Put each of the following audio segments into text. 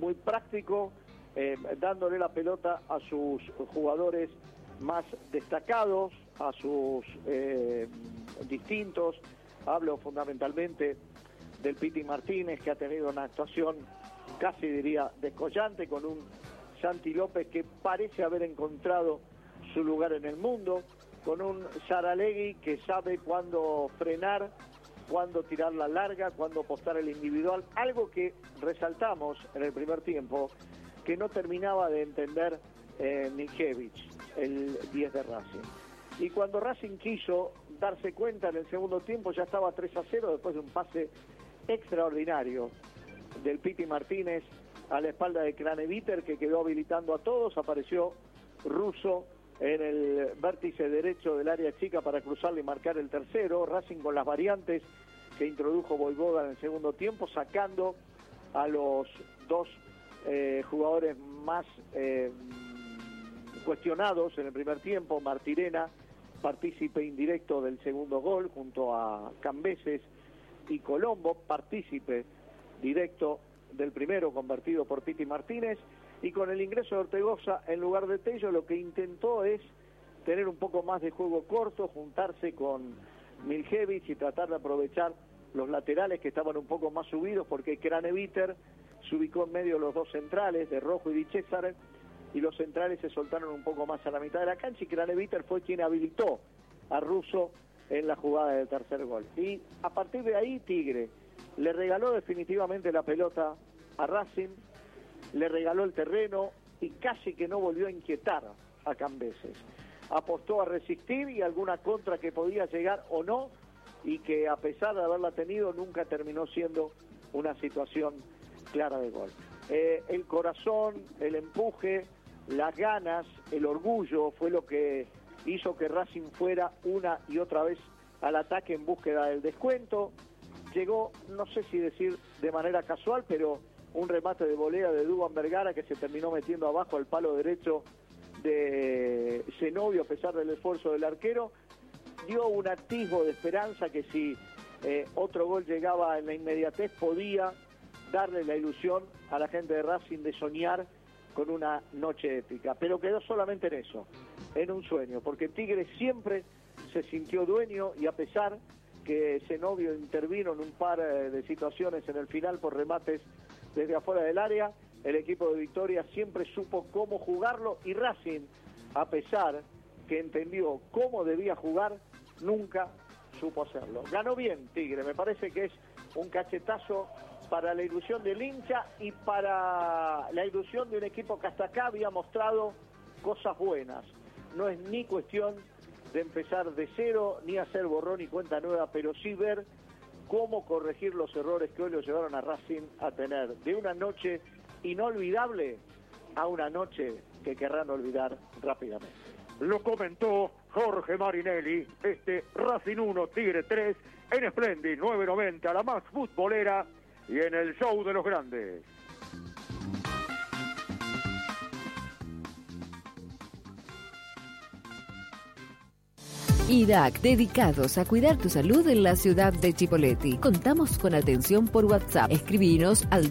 muy práctico, dándole la pelota a sus jugadores más destacados, a sus distintos. Hablo fundamentalmente del Piti Martínez, que ha tenido una actuación casi diría descollante, con un Santi López que parece haber encontrado su lugar en el mundo, con un Saralegui que sabe cuándo frenar, cuándo tirar la larga, cuándo apostar el individual, algo que resaltamos en el primer tiempo, que no terminaba de entender Miljevich, el 10 de Racing. Y cuando Racing quiso darse cuenta en el segundo tiempo, ya estaba 3-0 después de un pase extraordinario del Piti Martínez a la espalda de Craneviter, que quedó habilitando a todos. Apareció Russo en el vértice derecho del área chica para cruzarle y marcar el tercero. Racing con las variantes que introdujo Vojvoda en el segundo tiempo, sacando a los dos jugadores más cuestionados en el primer tiempo. Martirena, partícipe indirecto del segundo gol, junto a Cambeses y Colombo, partícipe directo del primero, convertido por Piti Martínez. Y con el ingreso de Ortegoza en lugar de Tello, lo que intentó es tener un poco más de juego corto, juntarse con Miljevich y tratar de aprovechar los laterales que estaban un poco más subidos, porque Craneviter se ubicó en medio de los dos centrales, de Rojo y Di César, y los centrales se soltaron un poco más a la mitad de la cancha, y Craneviter fue quien habilitó a Russo en la jugada del tercer gol. Y a partir de ahí Tigre le regaló definitivamente la pelota a Racing, le regaló el terreno y casi que no volvió a inquietar a Cambeses. Apostó a resistir y alguna contra que podía llegar o no, y que a pesar de haberla tenido nunca terminó siendo una situación clara de gol. El corazón, el empuje, las ganas, el orgullo fue lo que hizo que Racing fuera una y otra vez al ataque en búsqueda del descuento. Llegó, no sé si decir de manera casual, pero un remate de volea de Duván Vergara que se terminó metiendo abajo al palo derecho de Zenobio, a pesar del esfuerzo del arquero. Dio un atisbo de esperanza que si otro gol llegaba en la inmediatez podía darle la ilusión a la gente de Racing de soñar con una noche épica. Pero quedó solamente en eso, en un sueño, porque Tigre siempre se sintió dueño, y a pesar que Zenobio intervino en un par de situaciones en el final por remates desde afuera del área, el equipo de Victoria siempre supo cómo jugarlo, y Racing, a pesar que entendió cómo debía jugar, nunca supo hacerlo. Ganó bien Tigre, me parece que es un cachetazo para la ilusión del hincha y para la ilusión de un equipo que hasta acá había mostrado cosas buenas. No es ni cuestión de empezar de cero, ni hacer borrón y cuenta nueva, pero sí ver cómo corregir los errores que hoy lo llevaron a Racing a tener de una noche inolvidable a una noche que querrán olvidar rápidamente. Lo comentó Jorge Marinelli, Racing 1, Tigre 3, en Splendid 990, la más futbolera y en el show de los grandes. IDAC, dedicados a cuidar tu salud en la ciudad de Chipoleti. Contamos con atención por WhatsApp. Escribinos al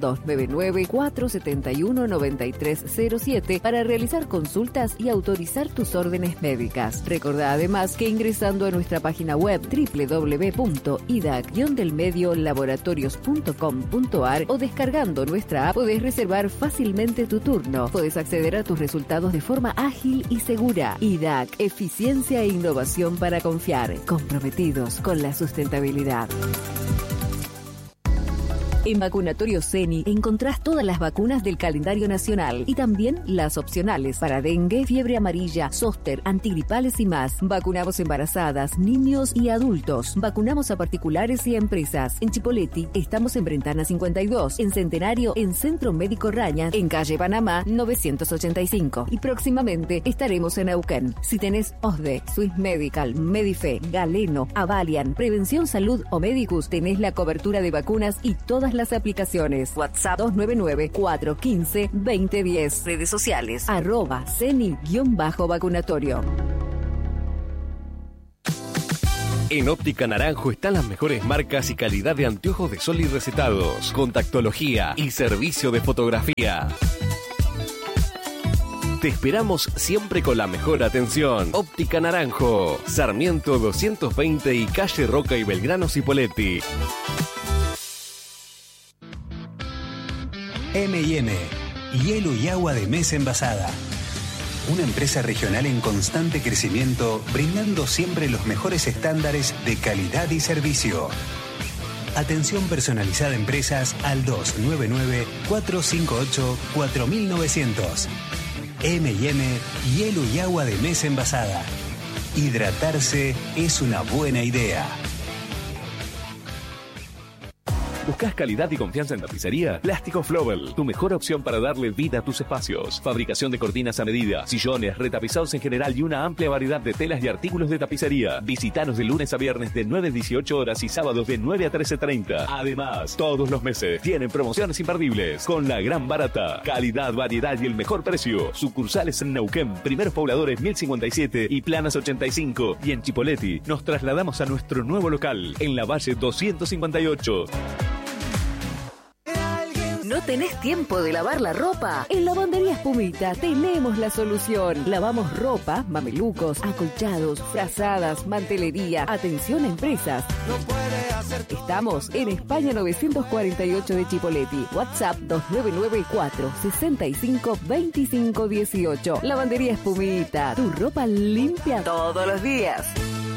299-471-9307 para realizar consultas y autorizar tus órdenes médicas. Recordá además que ingresando a nuestra página web www.idac-laboratorios.com.ar o descargando nuestra app podés reservar fácilmente tu turno. Podés acceder a tus resultados de forma ágil y segura. IDAC, eficiencia e innovación para confiar, comprometidos con la sustentabilidad. En Vacunatorio CENI encontrás todas las vacunas del calendario nacional y también las opcionales para dengue, fiebre amarilla, zóster, antigripales y más. Vacunamos embarazadas, niños y adultos. Vacunamos a particulares y a empresas. En Chipoleti estamos en Brentana 52, en Centenario, en Centro Médico Raña, en calle Panamá 985. Y próximamente estaremos en Neuquén. Si tenés OSDE, Swiss Medical, Medife, Galeno, Avalian, Prevención Salud o Medicus, tenés la cobertura de vacunas y todas las aplicaciones. WhatsApp 299-415-2010. Redes sociales @CENI-vacunatorio. En Óptica Naranjo están las mejores marcas y calidad de anteojos de sol y recetados, contactología y servicio de fotografía. Te esperamos siempre con la mejor atención. Óptica Naranjo, Sarmiento 220 y calle Roca y Belgrano Cipolletti. M&M, hielo y agua de mesa envasada. Una empresa regional en constante crecimiento, brindando siempre los mejores estándares de calidad y servicio. Atención personalizada a empresas al 299-458-4900. M&M, hielo y agua de mesa envasada. Hidratarse es una buena idea. ¿Buscas calidad y confianza en tapicería? Plástico Flobel, tu mejor opción para darle vida a tus espacios. Fabricación de cortinas a medida, sillones, retapizados en general y una amplia variedad de telas y artículos de tapicería. Visítanos de lunes a viernes de 9 a 18 horas y sábados de 9 a 13:30. Además, todos los meses tienen promociones imperdibles con la gran barata. Calidad, variedad y el mejor precio. Sucursales en Neuquén, Primeros Pobladores 1057 y Planas 85. Y en Cipolletti nos trasladamos a nuestro nuevo local en la Valle 258. ¿No tenés tiempo de lavar la ropa? En Lavandería Espumita tenemos la solución. Lavamos ropa, mamelucos, acolchados, frazadas, mantelería. Atención a empresas. Estamos en España 948 de Cipolletti. WhatsApp 2994 65 25 18. Lavandería Espumita. Tu ropa limpia todos los días.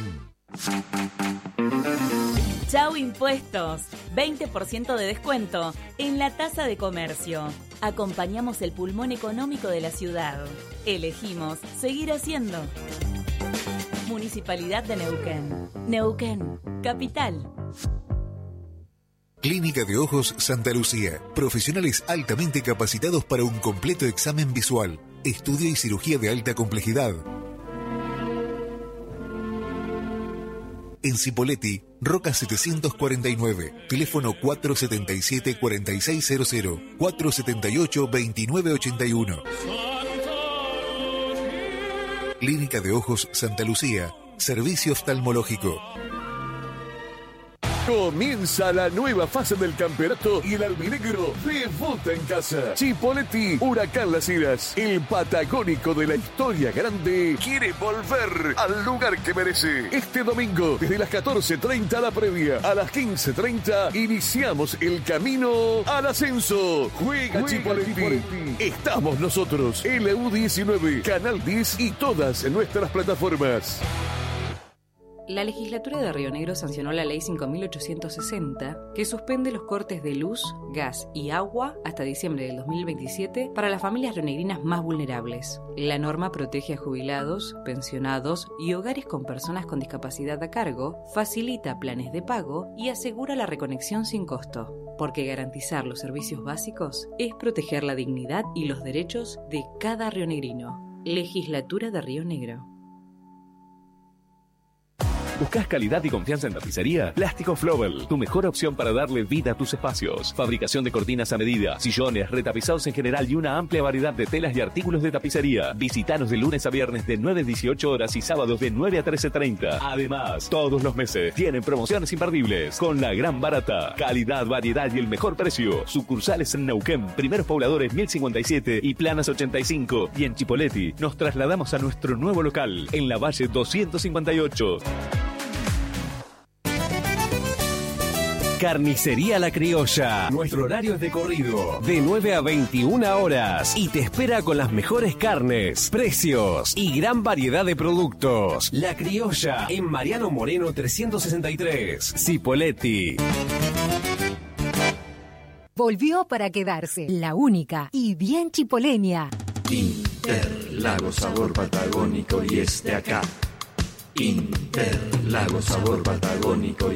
Chau Impuestos, 20% de descuento en la tasa de comercio. Acompañamos el pulmón económico de la ciudad. Elegimos seguir haciendo. Municipalidad de Neuquén. Neuquén, capital. Clínica de Ojos Santa Lucía. Profesionales altamente capacitados para un completo examen visual, estudio y cirugía de alta complejidad. En Cipolletti, Roca 749, teléfono 477-4600, 478-2981. Clínica de Ojos Santa Lucía, servicio oftalmológico. Comienza la nueva fase del campeonato y el albinegro debuta en casa. Cipolletti, Huracán Las Heras, el patagónico de la historia grande, quiere volver al lugar que merece. Este domingo, desde las 14:30 la previa, a las 15:30 iniciamos el camino al ascenso. Juega Cipolletti. Estamos nosotros, LU19, Canal 10 y todas nuestras plataformas. La legislatura de Río Negro sancionó la Ley 5.860, que suspende los cortes de luz, gas y agua hasta diciembre del 2027 para las familias rionegrinas más vulnerables. La norma protege a jubilados, pensionados y hogares con personas con discapacidad a cargo, facilita planes de pago y asegura la reconexión sin costo, porque garantizar los servicios básicos es proteger la dignidad y los derechos de cada rionegrino. Legislatura de Río Negro. ¿Buscas calidad y confianza en tapicería? Plástico Flobel, tu mejor opción para darle vida a tus espacios. Fabricación de cortinas a medida, sillones, retapizados en general y una amplia variedad de telas y artículos de tapicería. Visítanos de lunes a viernes de 9 a 18 horas y sábados de 9 a 13:30. Además, todos los meses tienen promociones imperdibles con la gran barata. Calidad, variedad y el mejor precio. Sucursales en Neuquén, Primeros Pobladores 1057 y Planas 85. Y en Cipolletti nos trasladamos a nuestro nuevo local en la Valle 258. Carnicería La Criolla. Nuestro horario es de corrido, de 9 a 21 horas. Y te espera con las mejores carnes, precios y gran variedad de productos. La Criolla, en Mariano Moreno 363, Cipolletti. Volvió para quedarse, la única y bien chipoleña. Interlagos, sabor patagónico y acá. Interlagos, sabor patagónico y